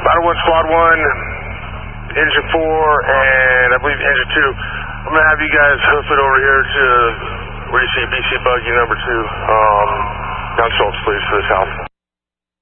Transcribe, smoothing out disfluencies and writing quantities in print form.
Battle 1, Squad 1, Engine 4, and I believe Engine 2. I'm going to have you guys hoof it over here to where you see BC Buggy number 2. Down Schultz, please, for the south.